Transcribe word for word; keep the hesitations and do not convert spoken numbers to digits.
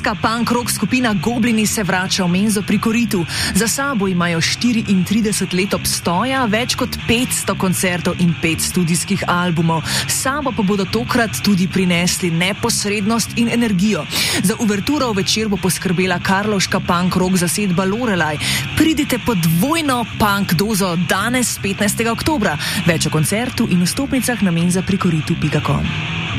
Slovenska punk rock skupina Goblini se vrača v Menzo pri Koritu. Za sabo imajo štiriintrideset let obstoja, več kot petsto koncertov in pet studijskih albumov. S sabo pa bodo tokrat tudi prinesli neposrednost in energijo. Za uverturo v večer bo poskrbela karlovška punk rock zasedba Lorelaj. Pridite po dvojno punk dozo danes petnajstega oktobra. Več o koncertu in vstopnicah na menza pri koritu pika com.